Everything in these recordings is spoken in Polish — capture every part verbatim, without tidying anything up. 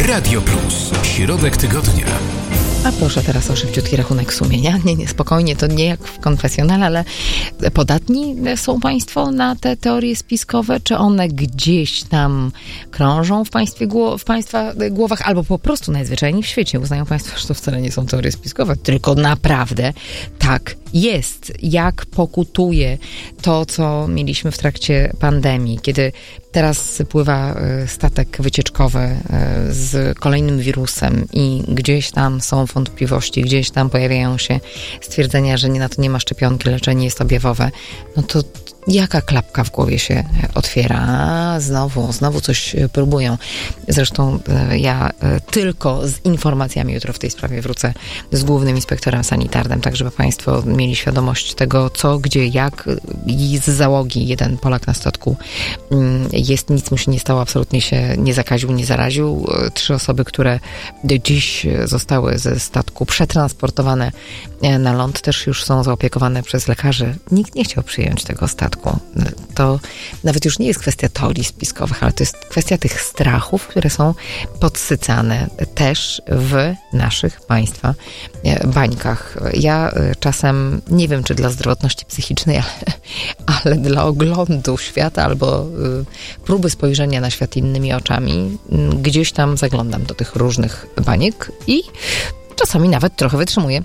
Radio Plus. Środek tygodnia. A proszę teraz o szybciutki rachunek sumienia. Nie, nie, spokojnie, to nie jak w konfesjonale, ale podatni są państwo na te teorie spiskowe? Czy one gdzieś tam krążą w, państwie, w państwa głowach, albo po prostu najzwyczajniej w świecie uznają państwo, że to wcale nie są teorie spiskowe, tylko naprawdę tak jest. Jak pokutuje to, co mieliśmy w trakcie pandemii, kiedy teraz pływa statek wycieczkowy z kolejnym wirusem i gdzieś tam są wątpliwości, gdzieś tam pojawiają się stwierdzenia, że nie, na to nie ma szczepionki, leczenie jest objawowe, no to jaka klapka w głowie się otwiera? A, znowu, znowu coś próbują. Zresztą ja tylko z informacjami jutro w tej sprawie wrócę z głównym inspektorem sanitarnym, tak żeby państwo mieli świadomość tego, co, gdzie, jak i z załogi jeden Polak na statku jest, nic mu się nie stało, absolutnie się nie zakaził, nie zaraził. Trzy osoby, które dziś zostały ze statku przetransportowane na ląd, też już są zaopiekowane przez lekarzy. Nikt nie chciał przyjąć tego statku. To nawet już nie jest kwestia teorii spiskowych, ale to jest kwestia tych strachów, które są podsycane też w naszych państwa bańkach. Ja czasem, nie wiem czy dla zdrowotności psychicznej, ale, ale dla oglądu świata albo próby spojrzenia na świat innymi oczami, gdzieś tam zaglądam do tych różnych baniek i czasami nawet trochę wytrzymuję.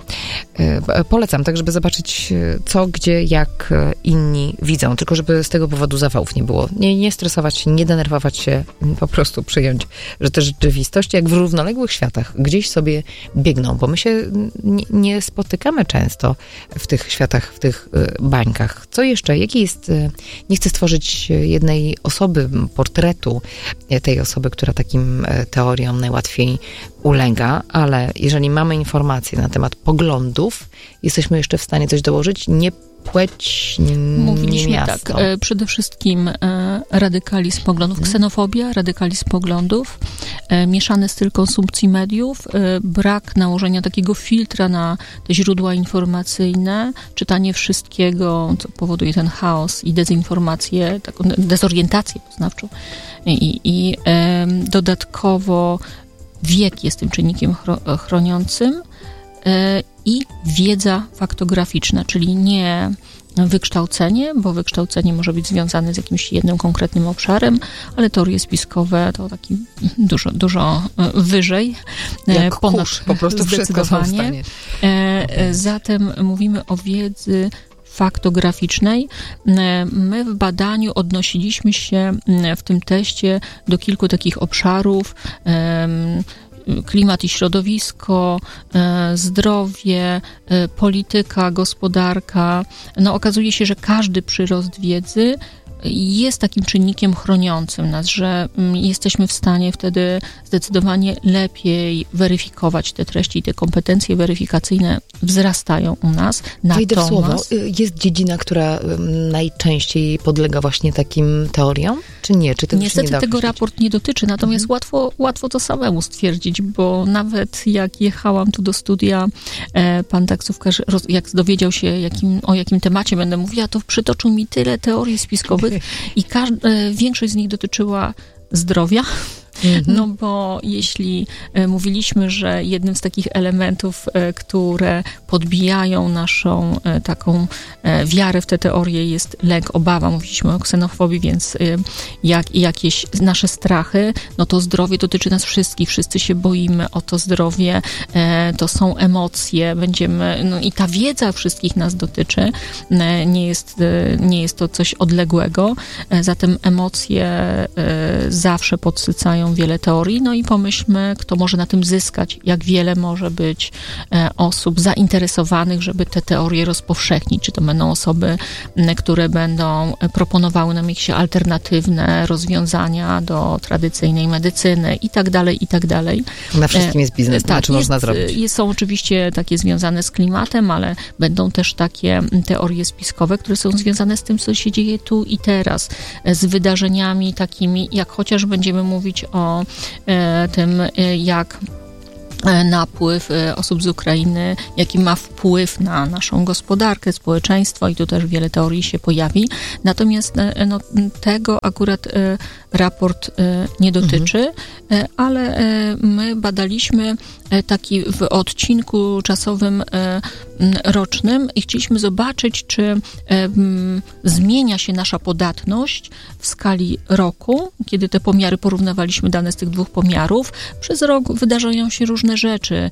Polecam tak, żeby zobaczyć co, gdzie, jak inni widzą. Tylko żeby z tego powodu zawałów nie było. Nie, nie stresować się, nie denerwować się, po prostu przyjąć, że te rzeczywistości jak w równoległych światach gdzieś sobie biegną, bo my się nie, nie spotykamy często w tych światach, w tych bańkach. Co jeszcze? Jaki jest... Nie chcę stworzyć jednej osoby, portretu tej osoby, która takim teoriom najłatwiej ulega, ale jeżeli mamy informacje na temat poglądów, jesteśmy jeszcze w stanie coś dołożyć? Nie płeć, Mówiliśmy nie miasto. tak, e, przede wszystkim e, radykalizm poglądów, ksenofobia, radykalizm poglądów, e, mieszany styl konsumpcji mediów, e, brak nałożenia takiego filtra na te źródła informacyjne, czytanie wszystkiego, co powoduje ten chaos i dezinformację, taką dezorientację poznawczą i, i e, dodatkowo wiek jest tym czynnikiem chro- chroniącym e, i wiedza faktograficzna, czyli nie wykształcenie, bo wykształcenie może być związane z jakimś jednym konkretnym obszarem, ale teorie spiskowe to taki dużo, dużo wyżej. Jak ponad kurz, po prostu wszystko są w stanie. E, zatem mówimy o wiedzy faktograficznej. My w badaniu odnosiliśmy się w tym teście do kilku takich obszarów: klimat i środowisko, zdrowie, polityka, gospodarka. No, okazuje się, że każdy przyrost wiedzy jest takim czynnikiem chroniącym nas, że jesteśmy w stanie wtedy zdecydowanie lepiej weryfikować te treści i te kompetencje weryfikacyjne wzrastają u nas. Wejdę w słowo. Jest dziedzina, która najczęściej podlega właśnie takim teoriom? Czy nie? Czy tego Niestety się nie da tego określić? raport nie dotyczy, natomiast mhm. łatwo, łatwo to samemu stwierdzić, bo nawet jak jechałam tu do studia, pan taksówkarz, jak dowiedział się, jakim, o jakim temacie będę mówiła, to przytoczył mi tyle teorii spiskowych i każda, większość z nich dotyczyła zdrowia. Mhm. No bo jeśli e, mówiliśmy, że jednym z takich elementów, e, które podbijają naszą e, taką e, wiarę w te teorie jest lęk, obawa, mówiliśmy o ksenofobii, więc e, jak, jakieś nasze strachy, no to zdrowie dotyczy nas wszystkich, wszyscy się boimy o to zdrowie, e, to są emocje, będziemy, no i ta wiedza wszystkich nas dotyczy, e, nie jest, e, nie jest to coś odległego, e, zatem emocje e, zawsze podsycają wiele teorii, no i pomyślmy, kto może na tym zyskać, jak wiele może być e, osób zainteresowanych, żeby te teorie rozpowszechnić, czy to będą osoby, m, które będą proponowały nam jakieś alternatywne rozwiązania do tradycyjnej medycyny i tak dalej, i tak dalej. Na wszystkim jest biznes, e, tak, czy można zrobić? Jest, są oczywiście takie związane z klimatem, ale będą też takie teorie spiskowe, które są związane z tym, co się dzieje tu i teraz, z wydarzeniami takimi, jak chociaż będziemy mówić o e, tym, e, jak napływ osób z Ukrainy, jaki ma wpływ na naszą gospodarkę, społeczeństwo i tu też wiele teorii się pojawi. Natomiast no, tego akurat raport nie dotyczy, mhm. ale my badaliśmy taki w odcinku czasowym rocznym i chcieliśmy zobaczyć, czy zmienia się nasza podatność w skali roku, kiedy te pomiary porównywaliśmy dane z tych dwóch pomiarów. Przez rok wydarzają się różne rzeczy.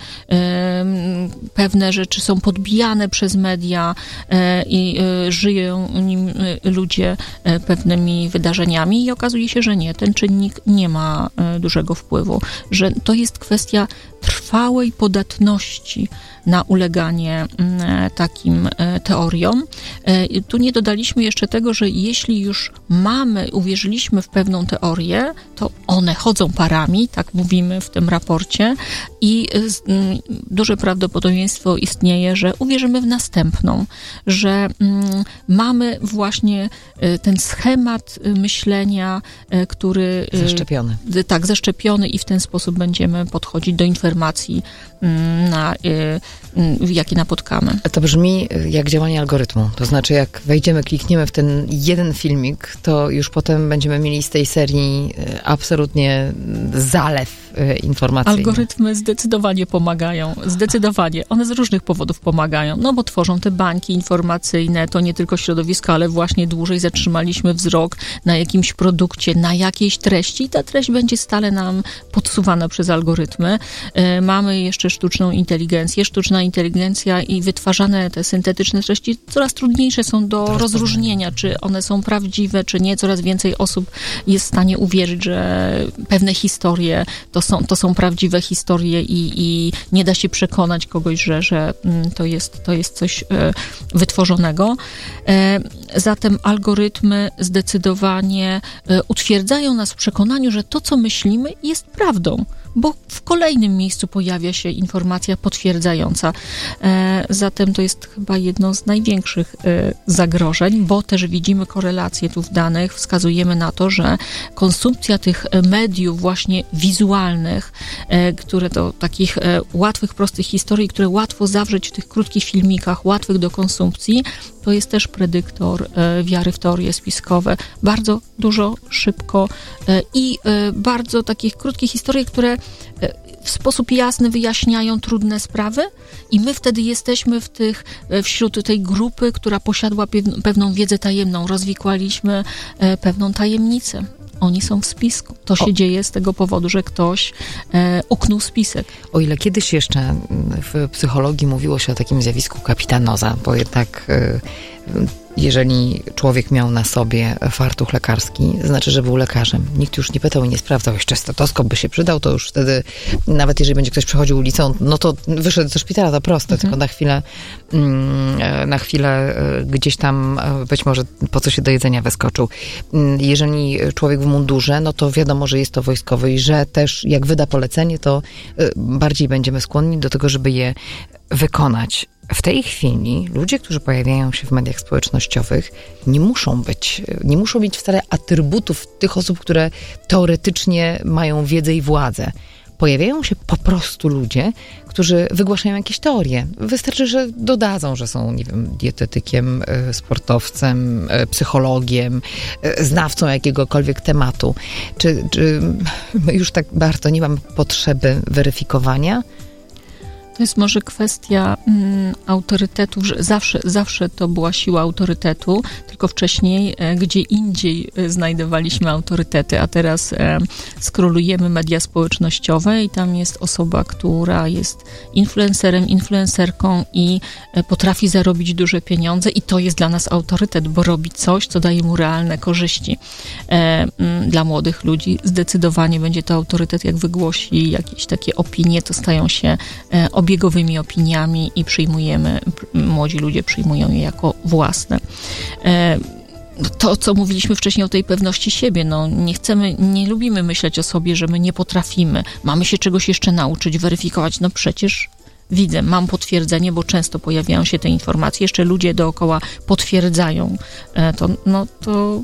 Pewne rzeczy są podbijane przez media i żyją nim ludzie pewnymi wydarzeniami i okazuje się, że nie. Ten czynnik nie ma dużego wpływu, że to jest kwestia trwałej podatności na uleganie takim teoriom. Tu nie dodaliśmy jeszcze tego, że jeśli już mamy, uwierzyliśmy w pewną teorię, to one chodzą parami, tak mówimy w tym raporcie i duże prawdopodobieństwo istnieje, że uwierzymy w następną, że mamy właśnie ten schemat myślenia, który... Zaszczepiony. Tak, zaszczepiony i w ten sposób będziemy podchodzić do informacji, na, jakie napotkamy. To brzmi jak działanie algorytmu. To znaczy, jak wejdziemy, klikniemy w ten jeden filmik, to już potem będziemy mieli z tej serii absolutnie zalew informacyjny. Algorytmy zdecydowanie pomagają. Zdecydowanie. One z różnych powodów pomagają. No bo tworzą te bańki informacyjne, to nie tylko środowisko, ale właśnie dłużej zatrzymaliśmy wzrok na jakimś produkcie, na jakiejś treści i ta treść będzie stale nam podsuwana przez algorytmy. Mamy jeszcze sztuczną inteligencję. Sztuczna inteligencja i wytwarzane te syntetyczne treści coraz trudniejsze są do Teraz rozróżnienia, czy one są prawdziwe, czy nie. Coraz więcej osób jest w stanie uwierzyć, że pewne historie to są, to są prawdziwe historie i, i nie da się przekonać kogoś, że, że to jest, to jest coś wytworzonego. Zatem algorytmy zdecydowanie utwierdzają nas w przekonaniu, że to, co myślimy, jest prawdą, bo w kolejnym miejscu pojawia się informacja potwierdzająca. Zatem to jest chyba jedno z największych zagrożeń, bo też widzimy korelację tu w danych, wskazujemy na to, że konsumpcja tych mediów właśnie wizualnych, które to takich łatwych, prostych historii, które łatwo zawrzeć w tych krótkich filmikach, łatwych do konsumpcji, to jest też predyktor wiary w teorie spiskowe. Bardzo dużo, szybko i bardzo takich krótkich historii, które w sposób jasny wyjaśniają trudne sprawy i my wtedy jesteśmy w tych, wśród tej grupy, która posiadła pewną wiedzę tajemną. Rozwikłaliśmy pewną tajemnicę. Oni są w spisku. To się o. dzieje z tego powodu, że ktoś e, uknął spisek. O ile kiedyś jeszcze w psychologii mówiło się o takim zjawisku kapitanoza, bo jednak e, jeżeli człowiek miał na sobie fartuch lekarski, to znaczy, że był lekarzem. Nikt już nie pytał i nie sprawdzał, jeszcze stetoskop by się przydał, to już wtedy, nawet jeżeli będzie ktoś przechodził ulicą, no to wyszedł ze szpitala, to proste, mhm. tylko na chwilę, na chwilę gdzieś tam być może po co się do jedzenia wyskoczył. Jeżeli człowiek w mundurze, no to wiadomo, że jest to wojskowy i że też jak wyda polecenie, to bardziej będziemy skłonni do tego, żeby je wykonać. W tej chwili ludzie, którzy pojawiają się w mediach społecznościowych, nie muszą być, nie muszą mieć wcale atrybutów tych osób, które teoretycznie mają wiedzę i władzę. Pojawiają się po prostu ludzie, którzy wygłaszają jakieś teorie. Wystarczy, że dodadzą, że są, nie wiem, dietetykiem, sportowcem, psychologiem, znawcą jakiegokolwiek tematu. Czy, czy my już tak bardzo nie mamy potrzeby weryfikowania? To jest może kwestia mm, autorytetów, że zawsze, zawsze to była siła autorytetu, tylko wcześniej e, gdzie indziej e, znajdowaliśmy autorytety, a teraz e, skrolujemy media społecznościowe i tam jest osoba, która jest influencerem, influencerką i e, potrafi zarobić duże pieniądze i to jest dla nas autorytet, bo robi coś, co daje mu realne korzyści. E, m, dla młodych ludzi zdecydowanie będzie to autorytet, jak wygłosi jakieś takie opinie, to stają się e, obiegowymi opiniami i przyjmujemy, młodzi ludzie przyjmują je jako własne. To, co mówiliśmy wcześniej o tej pewności siebie, no nie chcemy, nie lubimy myśleć o sobie, że my nie potrafimy, mamy się czegoś jeszcze nauczyć, weryfikować, no przecież widzę, mam potwierdzenie, bo często pojawiają się te informacje, jeszcze ludzie dookoła potwierdzają to, no to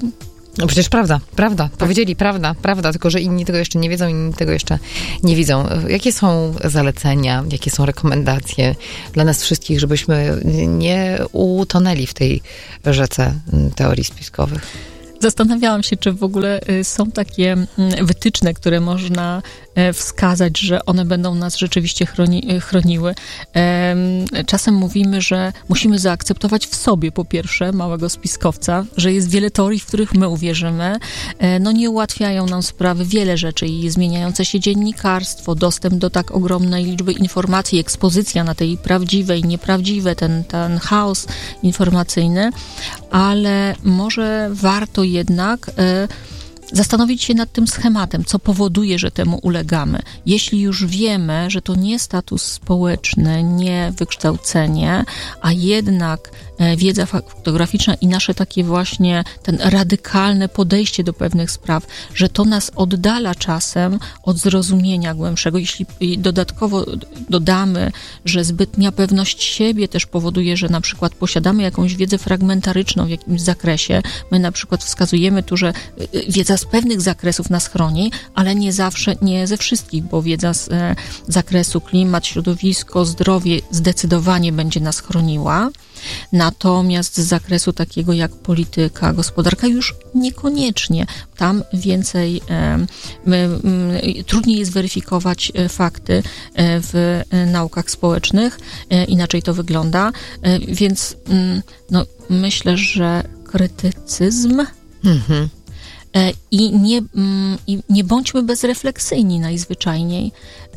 No przecież prawda, prawda. Tak. Powiedzieli prawda, prawda, tylko że inni tego jeszcze nie wiedzą, inni tego jeszcze nie widzą. Jakie są zalecenia, jakie są rekomendacje dla nas wszystkich, żebyśmy nie utonęli w tej rzece teorii spiskowych? Zastanawiałam się, czy w ogóle są takie wytyczne, które można wskazać, że one będą nas rzeczywiście chroni, chroniły. Czasem mówimy, że musimy zaakceptować w sobie, po pierwsze, małego spiskowca, że jest wiele teorii, w których my uwierzymy. No nie ułatwiają nam sprawy wiele rzeczy i zmieniające się dziennikarstwo, dostęp do tak ogromnej liczby informacji, ekspozycja na tej prawdziwe i nieprawdziwe, ten, ten chaos informacyjny, ale może warto jednak y, zastanowić się nad tym schematem, co powoduje, że temu ulegamy. Jeśli już wiemy, że to nie status społeczny, nie wykształcenie, a jednak wiedza faktograficzna i nasze takie właśnie ten radykalne podejście do pewnych spraw, że to nas oddala czasem od zrozumienia głębszego. Jeśli dodatkowo dodamy, że zbytnia pewność siebie też powoduje, że na przykład posiadamy jakąś wiedzę fragmentaryczną w jakimś zakresie, my na przykład wskazujemy tu, że wiedza z pewnych zakresów nas chroni, ale nie zawsze, nie ze wszystkich, bo wiedza z e, zakresu klimat, środowisko, zdrowie zdecydowanie będzie nas chroniła. Natomiast z zakresu takiego jak polityka, gospodarka już niekoniecznie. Tam więcej, e, my, m, trudniej jest weryfikować e, fakty e, w e, naukach społecznych. E, inaczej to wygląda. E, więc m, no, myślę, że krytycyzm mhm. I nie, i nie bądźmy bezrefleksyjni najzwyczajniej.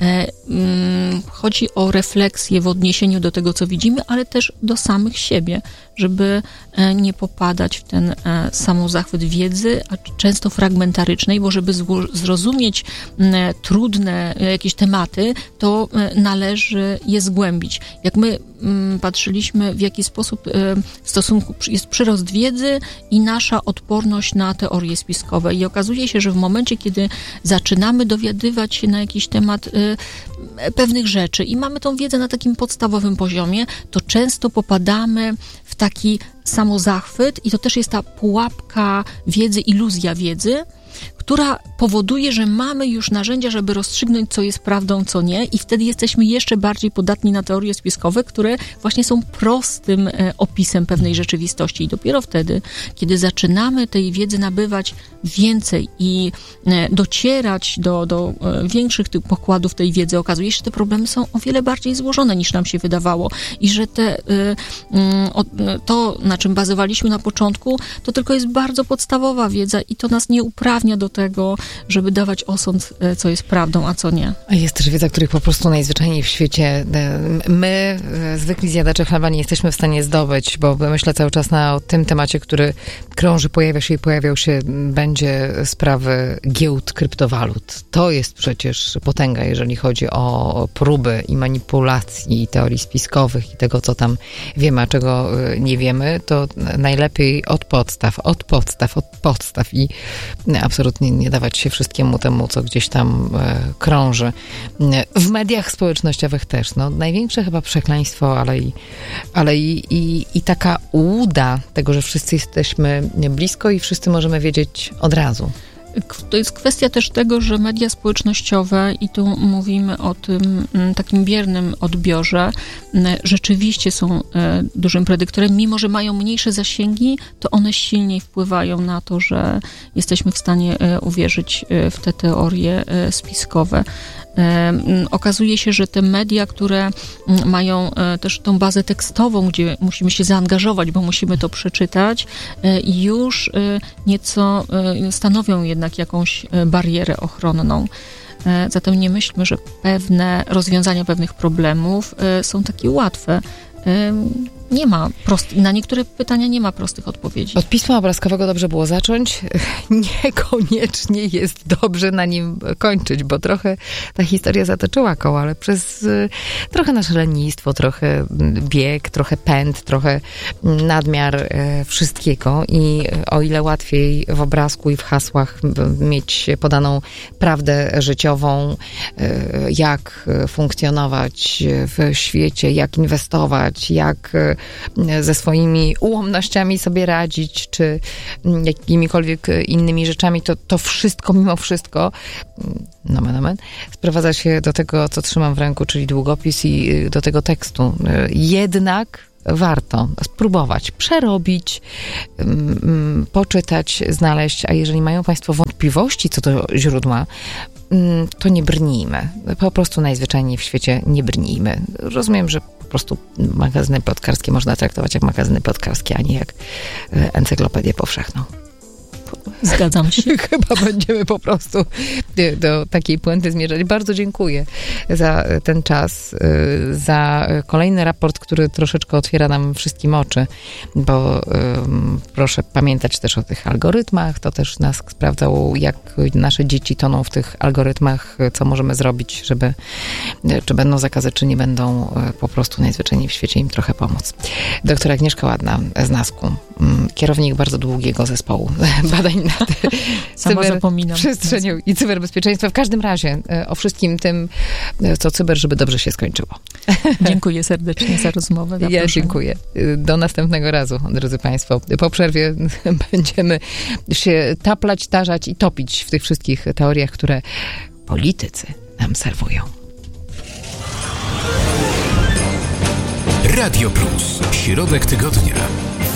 Chodzi o refleksję w odniesieniu do tego, co widzimy, ale też do samych siebie, żeby nie popadać w ten samozachwyt wiedzy, a często fragmentarycznej, bo żeby zrozumieć trudne jakieś tematy, to należy je zgłębić. Jak my patrzyliśmy, w jaki sposób w stosunku jest przyrost wiedzy i nasza odporność na teorie spiskowe. I okazuje się, że w momencie, kiedy zaczynamy dowiadywać się na jakiś temat pewnych rzeczy i mamy tą wiedzę na takim podstawowym poziomie, to często popadamy w taki samozachwyt i to też jest ta pułapka wiedzy, iluzja wiedzy, która powoduje, że mamy już narzędzia, żeby rozstrzygnąć, co jest prawdą, co nie, i wtedy jesteśmy jeszcze bardziej podatni na teorie spiskowe, które właśnie są prostym e, opisem pewnej rzeczywistości. I dopiero wtedy, kiedy zaczynamy tej wiedzy nabywać więcej i e, docierać do, do e, większych tych pokładów tej wiedzy, okazuje się, że te problemy są o wiele bardziej złożone, niż nam się wydawało i że te, e, e, o, to, na czym bazowaliśmy na początku, to tylko jest bardzo podstawowa wiedza i to nas nie uprawnia do tego, żeby dawać osąd, co jest prawdą, a co nie. Jest też wiedza, których po prostu najzwyczajniej w świecie my, zwykli zjadacze chleba, nie jesteśmy w stanie zdobyć, bo myślę cały czas na tym temacie, który krąży, pojawia się i pojawiał się, będzie sprawy giełd kryptowalut. To jest przecież potęga, jeżeli chodzi o próby i manipulacji teorii spiskowych i tego, co tam wiemy, a czego nie wiemy, to najlepiej od podstaw, od podstaw, od podstaw i absolutnie nie dawać się wszystkiemu temu, co gdzieś tam e, krąży. W mediach społecznościowych też. No, największe chyba przekleństwo, ale i, ale i, i, i taka ułuda tego, że wszyscy jesteśmy blisko i wszyscy możemy wiedzieć od razu. To jest kwestia też tego, że media społecznościowe, i tu mówimy o tym takim biernym odbiorze, rzeczywiście są dużym predyktorem. Mimo że mają mniejsze zasięgi, to one silniej wpływają na to, że jesteśmy w stanie uwierzyć w te teorie spiskowe. Okazuje się, że te media, które mają też tą bazę tekstową, gdzie musimy się zaangażować, bo musimy to przeczytać, już nieco stanowią jednak jakąś barierę ochronną. Zatem nie myślmy, że pewne rozwiązania pewnych problemów są takie łatwe. Nie ma prost... Na niektóre pytania nie ma prostych odpowiedzi. Od pisma obrazkowego dobrze było zacząć. Niekoniecznie jest dobrze na nim kończyć, bo trochę ta historia zatoczyła koło, ale przez trochę nasze lenistwo, trochę bieg, trochę pęd, trochę nadmiar wszystkiego i o ile łatwiej w obrazku i w hasłach mieć podaną prawdę życiową, jak funkcjonować w świecie, jak inwestować, jak ze swoimi ułomnościami sobie radzić, czy jakimikolwiek innymi rzeczami, to, to wszystko, mimo wszystko, nomen omen, sprowadza się do tego, co trzymam w ręku, czyli długopis i do tego tekstu. Jednak warto spróbować, przerobić, um, poczytać, znaleźć, a jeżeli mają Państwo wątpliwości co do źródła, um, to nie brnijmy. Po prostu najzwyczajniej w świecie nie brnijmy. Rozumiem, że po prostu magazyny plotkarskie można traktować jak magazyny plotkarskie, a nie jak encyklopedię powszechną. Zgadzam się. Chyba będziemy po prostu do takiej puenty zmierzać. Bardzo dziękuję za ten czas, za kolejny raport, który troszeczkę otwiera nam wszystkim oczy, bo um, proszę pamiętać też o tych algorytmach. To też nas sprawdzał, jak nasze dzieci toną w tych algorytmach, co możemy zrobić, żeby, czy będą zakazy, czy nie będą, po prostu najzwyczajniej w świecie im trochę pomóc. Doktor Agnieszka Ładna z NASK-u, kierownik bardzo długiego zespołu badań nad cyberprzestrzenią i cyberbezpieczeństwem. W każdym razie o wszystkim tym, co cyber, żeby dobrze się skończyło. Dziękuję serdecznie za rozmowę. Za ja dziękuję. Do następnego razu, drodzy Państwo. Po przerwie będziemy się taplać, tarzać i topić w tych wszystkich teoriach, które politycy nam serwują. Radio Plus. Środek tygodnia.